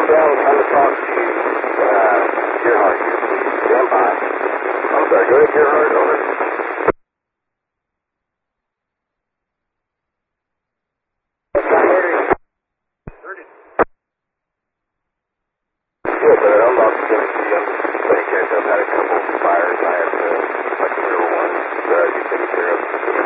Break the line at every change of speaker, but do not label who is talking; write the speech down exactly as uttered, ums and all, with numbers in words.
Tom Bell, trying to talk to you. Uh, Gerhard here, please. Stand by. I'm sorry, go ahead, Gerhard, over. Good, but I'm not going to see you. I'm just taking care of. I've had a couple of fires. I have uh, like a little one that I do take care of.